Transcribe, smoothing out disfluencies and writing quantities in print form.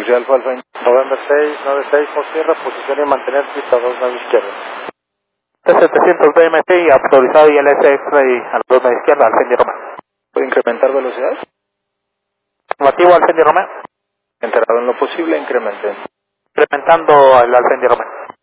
Rusia Alfa Alfa, November 6, 96, por tierra, posición y mantener pista 2, nave izquierda. T700 DMT autorizado y el X-Ray a la 2 nave izquierda, Alfa India Romeo. ¿Puede incrementar velocidad? Afirmativo, Alfa India Romeo. Enterado en lo posible, incremente. Incrementando el Alfa India Romeo.